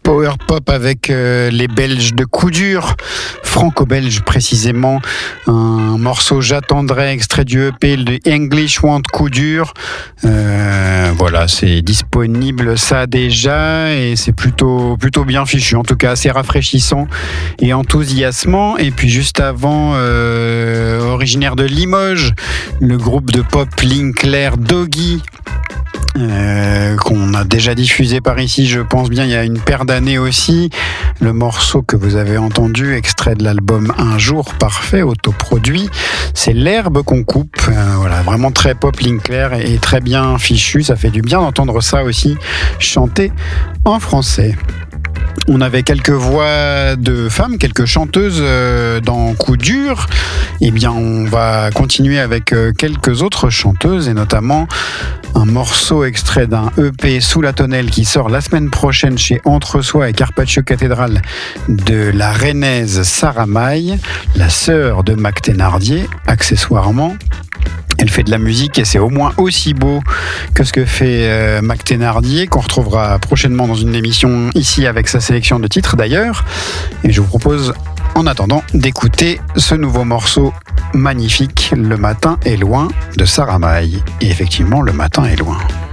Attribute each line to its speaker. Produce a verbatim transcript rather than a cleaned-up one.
Speaker 1: power pop avec euh, les Belges de Coup Dur, franco-belge précisément, un morceau J'attendrai, extrait du E P de English Want Coup Dur. Euh, voilà, c'est disponible ça déjà et c'est plutôt, plutôt bien fichu, en tout cas assez rafraîchissant et enthousiasmant. Et puis juste avant, euh, originaire de Limoges, le groupe de pop Linkler Doggy. Euh, qu'on a déjà diffusé par ici, je pense bien, il y a une paire d'années aussi. Le morceau que vous avez entendu, extrait de l'album Un jour parfait, autoproduit, c'est L'herbe qu'on coupe. Euh, voilà, vraiment très pop Linkler et très bien fichu. Ça fait du bien d'entendre ça aussi chanter en français. On avait quelques voix de femmes, quelques chanteuses dans Coup Dur. Eh bien, on va continuer avec quelques autres chanteuses et notamment un morceau extrait d'un E P Sous la tonnelle qui sort la semaine prochaine chez Entre Soi et Carpaccio Cathédrale de la rennaise Sarah Maille, la sœur de Mac Thénardier, accessoirement. Elle fait de la musique et c'est au moins aussi beau que ce que fait euh, Mac Thénardier, qu'on retrouvera prochainement dans une émission ici avec sa sélection de titres d'ailleurs. Et je vous propose en attendant d'écouter ce nouveau morceau magnifique, Le matin est loin de Sarah Maille. Et effectivement, le matin est loin.